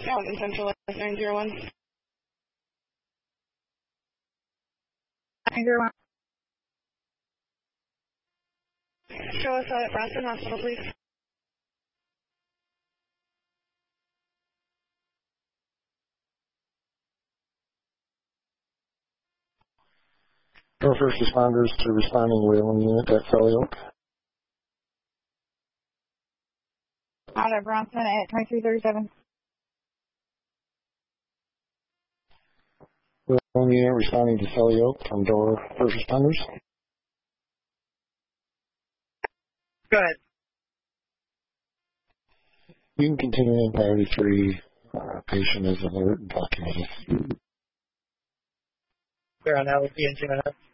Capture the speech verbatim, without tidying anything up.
Alvin Central nine zero one. nine zero one. Show us out at Bronson Hospital, please. Our first responders to responding Wayland unit at Sally Oak. Out at Bronson at twenty-three thirty-seven. Wayland unit responding to Sally Oak from door first responders. Go ahead. You can continue in priority three. Uh, patient is alert and documented. Clear on that. We'll be in two minutes.